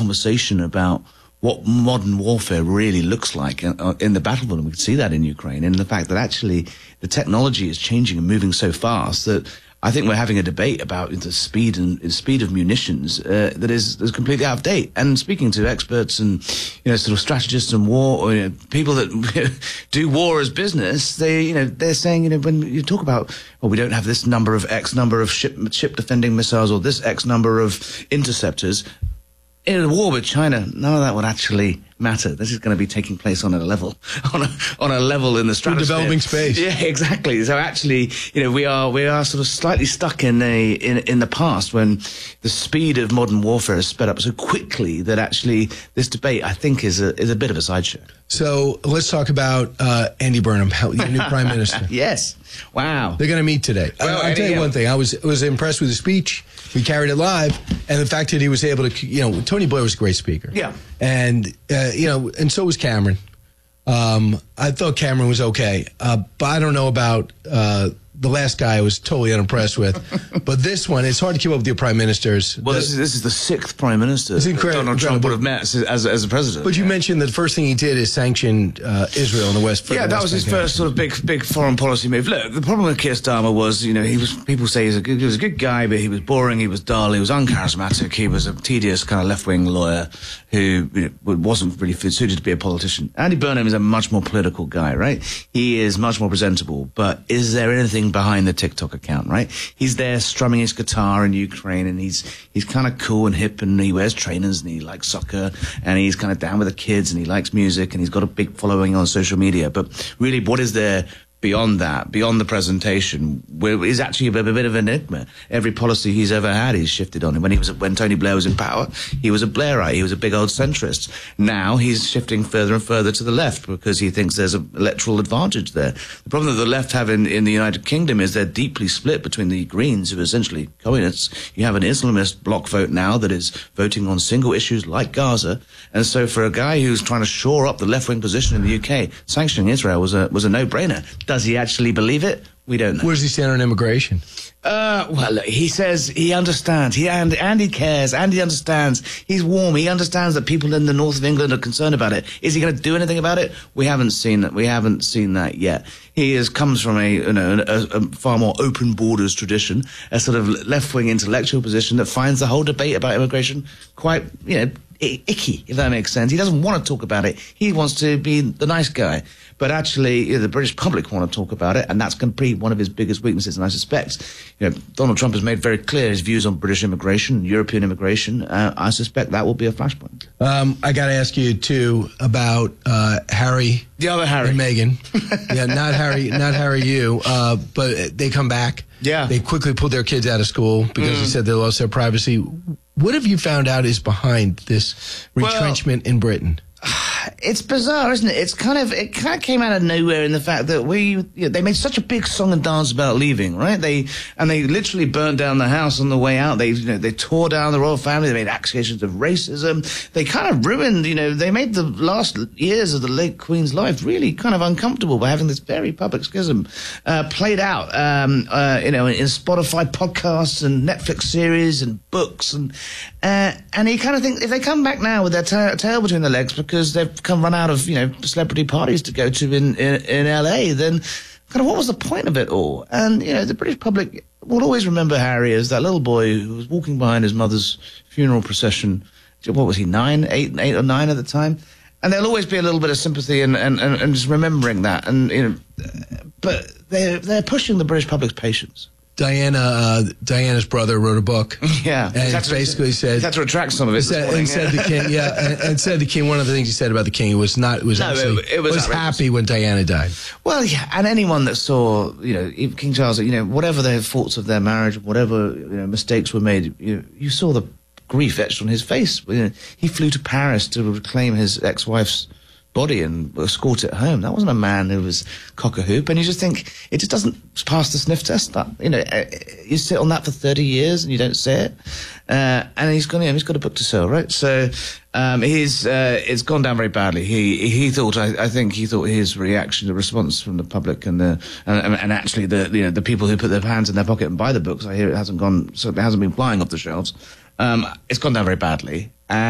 conversation about what modern warfare really looks like in the battlefield. And we can see that in Ukraine, and the fact that actually the technology is changing and moving so fast that I think we're having a debate about the speed of munitions that is completely out of date. And speaking to experts and sort of strategists and war, or, people that do war as business, they're saying when you talk about we don't have this number of X number of ship defending missiles or this X number of interceptors. In a war with China, none of that would actually matter. This is going to be taking place on a level, on a level in the stratosphere. Developing space. Yeah, exactly. So actually, we are sort of slightly stuck in the past when the speed of modern warfare is sped up so quickly that actually this debate, I think, is a bit of a sideshow. So let's talk about Andy Burnham, your new prime minister. Yes. Wow. They're going to meet today. Well, I'll tell you one thing. I was impressed with his speech. He carried it live, and the fact that he was able to, Tony Blair was a great speaker. Yeah. And and so was Cameron. I thought Cameron was okay, but I don't know about the last guy I was totally unimpressed with. But this one, it's hard to keep up with your prime ministers. Well, this is the 6th prime minister that Donald Trump would have met as a president. But you mentioned that the first thing he did is sanction Israel in the West. Yeah, that was his first sort of big foreign policy move. Look, the problem with Keir Starmer was, people say he was a good guy, but he was boring, he was dull, he was uncharismatic, he was a tedious kind of left-wing lawyer who wasn't really suited to be a politician. Andy Burnham is a much more political guy, right? He is much more presentable, but is there anything behind the TikTok account, right? He's there strumming his guitar in Ukraine, and he's kind of cool and hip, and he wears trainers, and he likes soccer, and he's kind of down with the kids, and he likes music, and he's got a big following on social media. But really, what is there beyond that, beyond the presentation, is actually a bit of an enigma. Every policy he's ever had, he's shifted on. When Tony Blair was in power, he was a Blairite. He was a big old centrist. Now he's shifting further and further to the left because he thinks there's an electoral advantage there. The problem that the left have in the United Kingdom is they're deeply split between the Greens, who are essentially communists. You have an Islamist bloc vote now that is voting on single issues like Gaza. And so for a guy who's trying to shore up the left-wing position in the UK, sanctioning Israel was a no-brainer. Does he actually believe it? We don't know. Where does he stand on immigration? Well, he says he understands. Andy cares. Andy understands. He's warm. He understands that people in the north of England are concerned about it. Is he going to do anything about it? We haven't seen that. We haven't seen that yet. He comes from a far more open borders tradition, a sort of left-wing intellectual position that finds the whole debate about immigration quite, icky, if that makes sense. He doesn't want to talk about it. He wants to be the nice guy. But actually, the British public want to talk about it, and that's going to be one of his biggest weaknesses. And I suspect, Donald Trump has made very clear his views on British immigration, European immigration. I suspect that will be a flashpoint. I got to ask you too about Harry, the other Harry, and Meghan. Yeah, not Harry, you. But they come back. Yeah, they quickly pulled their kids out of school because they said they lost their privacy. What have you found out is behind this retrenchment in Britain? It's bizarre, isn't it? It kind of came out of nowhere in the fact that they made such a big song and dance about leaving, right? They literally burned down the house on the way out. They tore down the royal family. They made accusations of racism. They kind of ruined, they made the last years of the late Queen's life really kind of uncomfortable by having this very public schism played out, in Spotify podcasts and Netflix series and books, and you kind of think if they come back now with their tail between their legs because they've run out of celebrity parties to go to in LA, then kind of what was the point of it all? And the British public will always remember Harry as that little boy who was walking behind his mother's funeral procession. What was he, 8 or 9 at the time? And there'll always be a little bit of sympathy and just remembering that. And but they're pushing the British public's patience. Diana's brother wrote a book. Yeah, and basically said he had to retract some of it. And said the king, and said the king. One of the things he said about the king was happy when Diana died. Well, yeah, and anyone that saw, King Charles, whatever their faults of their marriage, whatever mistakes were made, you saw the grief etched on his face. He flew to Paris to reclaim his ex-wife's body and escort it home. That wasn't a man who was cock-a-hoop. And you just think it just doesn't pass the sniff test. That you sit on that for 30 years and you don't say it. And he's got a book to sell, right? So it's gone down very badly. He thought his reaction, the response from the public and actually the people who put their hands in their pocket and buy the books, I hear it hasn't been flying off the shelves. It's gone down very badly.